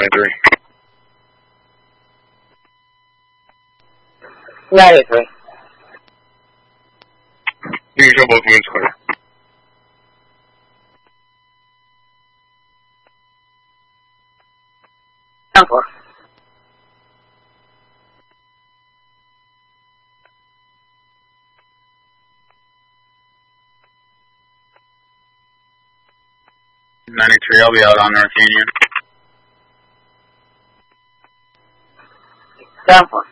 93. 93. You can show both units clear. Down 4. I'll be out on North Union. Down 4.